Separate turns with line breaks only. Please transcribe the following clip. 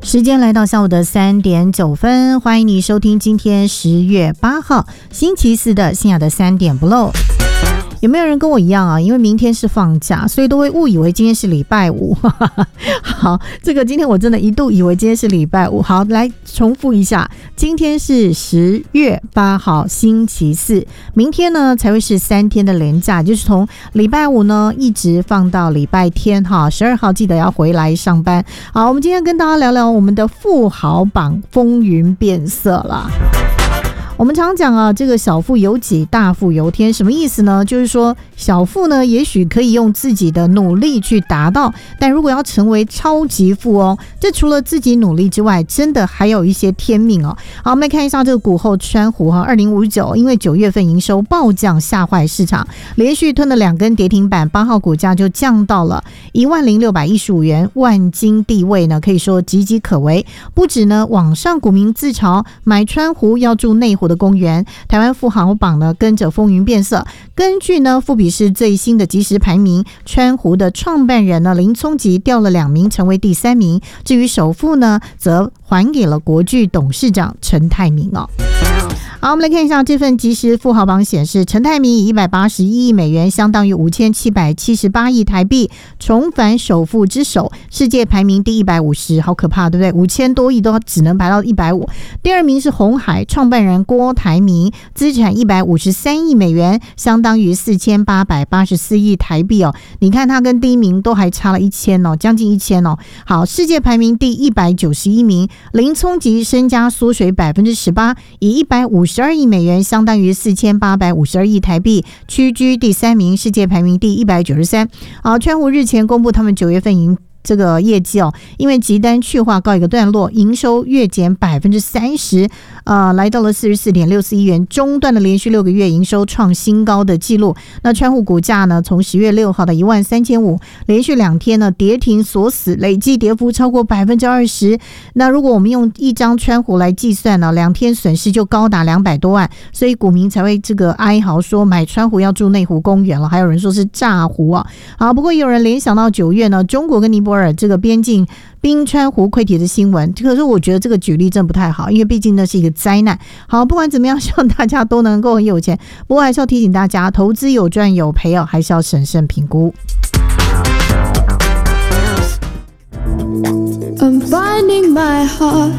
时间来到下午的3点9分，欢迎你收听今天10月8号星期四的信雅的3点不漏。有没有人跟我一样啊？因为明天是放假，所以都会误以为今天是礼拜五。好，这个今天我真的一度以为今天是礼拜五。好，来重复一下，今天是10月8号星期四，明天呢才会是3天的连假，就是从礼拜五呢一直放到礼拜天哈。12号记得要回来上班。好，我们今天跟大家聊聊我们的富豪榜风云变色了。我们常讲啊，这个小富由己，大富由天，什么意思呢？就是说小富呢，也许可以用自己的努力去达到，但如果要成为超级富翁，这除了自己努力之外，真的还有一些天命哦。好，我们来看一下这个股后川湖哈，2059因为9月份营收暴降吓坏市场，连续吞了2根跌停板，8号股价就降到了10615元，万金地位呢可以说岌岌可危。不止呢，网上股民自嘲买川湖要住内湖的公园，台湾富豪榜呢跟着风云变色。根据呢富比士最新的即时排名，川湖的创办人呢林聪吉掉了2名，成为第3名。至于首富呢，则还给了国巨董事长陈泰明哦。好，我们来看一下这份即时富豪榜显示，陈泰明以181亿美元，相当于5778亿台币，重返首富之首，世界排名第150，好可怕，对不对？5000多亿都只能排到150。第2名是鸿海创办人郭台铭，资产153亿美元，相当于4884亿台币哦。你看他跟第1名都还差了1000哦，将近1000哦。好，世界排名第191名，林聪吉身家缩水18%，以152亿美元，相当于4852亿台币，屈居第3名，世界排名第193。好，川湖日前公布他们9月份这个业绩哦，因为集单去化告一个段落，营收月减30%，来到了44.64亿元，中断了连续6个月营收创新高的记录。那川湖股价呢，从10月6号的13500，连续2天呢跌停锁死，累计跌幅超过20%。那如果我们用一张川湖来计算呢，2天损失就高达200多万，所以股民才会这个哀嚎说买川湖要住内湖公园了，还有人说是炸湖啊。好，不过也有人联想到9月呢，中国跟尼泊尔这个边境冰川湖溃堤的新闻，可是我觉得这个举例真不太好，因为毕竟那是一个灾难。好，不管怎么样，希望大家都能够很有钱，不过还是要提醒大家，投资有赚有赔哦，还是要审慎评估。I'm finding my heart